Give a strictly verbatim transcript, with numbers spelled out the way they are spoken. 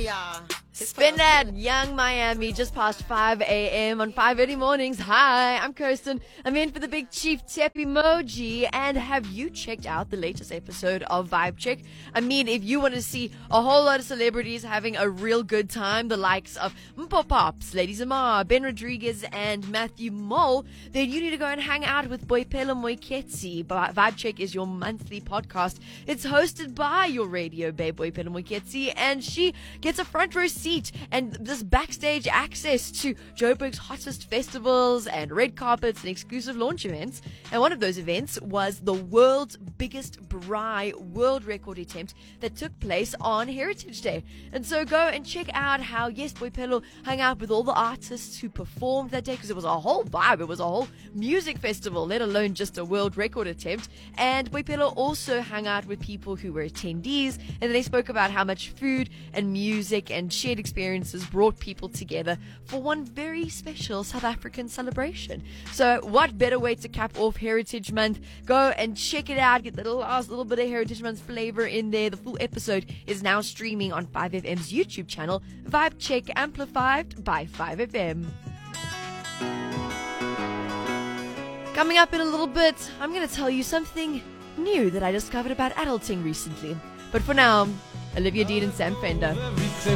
yeah. Spin that, Young Miami, just past five a.m. on five Early Mornings. Hi, I'm Kirsten. I'm in for the Big Chief Tep emoji. And have you checked out the latest episode of Vibe Check? I mean, if you want to see a whole lot of celebrities having a real good time, the likes of Mpo Pops, Lady Zamar, Ben Rodriguez, and Matthew Mole, then you need to go and hang out with Boipelo Moiketsi. Vibe Check is your monthly podcast. It's hosted by your radio babe, Boipelo Moiketsi, and she gets a front row seat and this backstage access to Joburg's hottest festivals and red carpets and exclusive launch events. And one of those events was the world's biggest braai world record attempt that took place on Heritage Day. And so go and check out how, yes, Boipelo hung out with all the artists who performed that day, because it was a whole vibe. It was a whole music festival, let alone just a world record attempt. And Boipelo also hung out with people who were attendees, and they spoke about how much food and music and shared experiences brought people together for one very special South African celebration. So what better way to cap off Heritage Month? Go and check it out. Get the last little bit of Heritage Month flavor in there. The full episode is now streaming on five F M's YouTube channel, Vibe Check Amplified by five F M. Coming up in a little bit, I'm going to tell you something new that I discovered about adulting recently. But for now, Olivia Dean and Sam Fender.